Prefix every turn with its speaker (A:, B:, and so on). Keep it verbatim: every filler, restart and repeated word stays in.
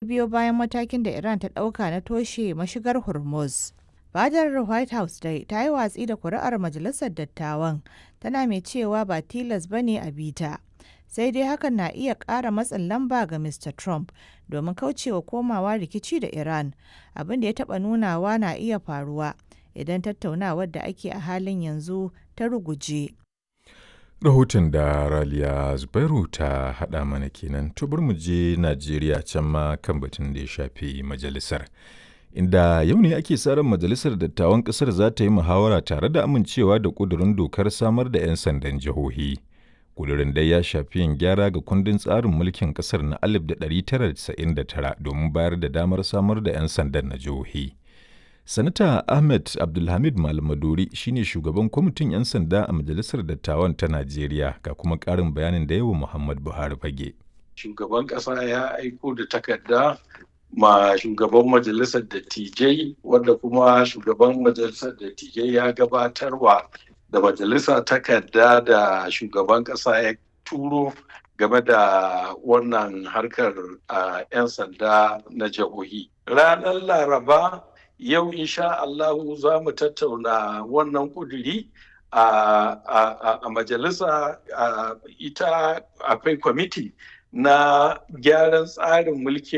A: biyo bayan matakin da Iran ta ɗauka na toshe mashigar Hormuz. Fadar White House dai ta yi watsi da kuri'ar Majalisar Dattawan, tana mai cewa ba tilas ba ne a bita. Sai dai hakan na iya ƙara matsin lamba ga Mr. Trump domin kaucewa komawa rikici da Iran, abin da ya taɓa nunawa na iya faruwa idan tattaunawar da ake a halin yanzu ta ruguje.
B: Rahoton da Raliya Zubairu ta haɗa mana kenan. To bar mu je Najeriya can ma kan batun da ya shafi majalisar. Inda yau ne ake sa ran majalisar dattawan ƙasar za ta yi muhawara tare da amincewa da ƙudurin dokar samar da 'yan sandan jihohi. Ƙudurin dai ya shafi yin gyara ga kundin tsarin mulkin ƙasar na alif da ɗari tara da casa'in da tara domin bayar da damar samar da 'yan sandan na jihohi. Sanata Ahmed Abdulhamid Malamadori shine shugaban kwamitin 'yan sanda a Majalisar Dattawan ta Najeriya, ga kuma ƙarin bayanin da yawa Muhammad Buhari fage.
C: Shugaban ƙasa ya aiko da takarda ma shugaban majalisar dattijai, wanda kuma shugaban majalisar dattijai ya gabatarwa da majalisa takarda da shugaban ƙasa ya turo game da wannan harkar uh, 'yan sanda na jihohi. Ranar Laraba yau insha Allahu za mu tattauna wannan kuduri a, a, a majalisa. ita akwai kwamiti na gyaran tsarin mulki